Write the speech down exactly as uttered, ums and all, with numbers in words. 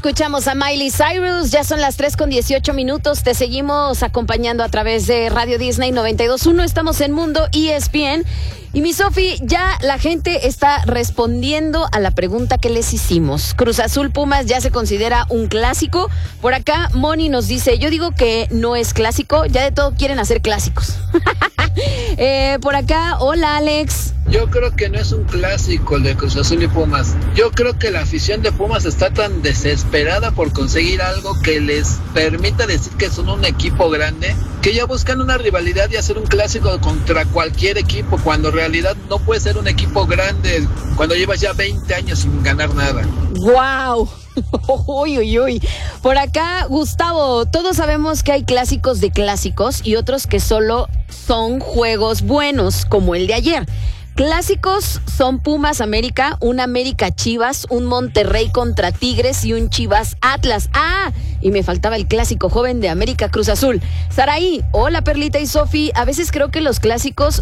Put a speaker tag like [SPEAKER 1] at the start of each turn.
[SPEAKER 1] escuchamos a Miley Cyrus, ya son las tres con dieciocho minutos, te seguimos acompañando a través de Radio Disney noventa y dos punto uno, estamos en Mundo E S P N. Y mi Sofi, ya la gente está respondiendo a la pregunta que les hicimos. Cruz Azul Pumas ya se considera un clásico. Por acá Moni nos dice, yo digo que no es clásico, ya de todo quieren hacer clásicos. eh, por acá, hola Alex.
[SPEAKER 2] Yo creo que no es un clásico el de Cruz Azul y Pumas. Yo creo que la afición de Pumas está tan desesperada por conseguir algo que les permita decir que son un equipo grande, que ya buscan una rivalidad y hacer un clásico contra cualquier equipo, cuando en realidad no puede ser un equipo grande cuando llevas ya veinte años sin ganar nada.
[SPEAKER 1] ¡Wow! Uy, uy, uy. Por acá, Gustavo, todos sabemos que hay clásicos de clásicos y otros que solo son juegos buenos, como el de ayer. Clásicos son Pumas América, un América Chivas, un Monterrey contra Tigres y un Chivas Atlas. ¡Ah! Y me faltaba el clásico joven de América Cruz Azul. Saraí, hola Perlita y Sofi, a veces creo que los clásicos